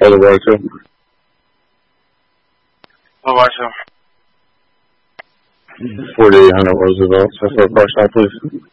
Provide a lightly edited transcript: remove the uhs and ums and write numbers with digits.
Other way too. 4800 Roosevelt. That's our first stop, please.